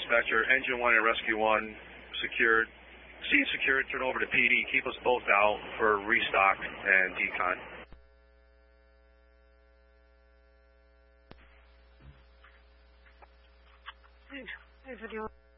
dispatcher. Engine 1 and Rescue 1 secured. Scene secured. Turn over to PD. Keep us both out for restock and decon. Hey, video.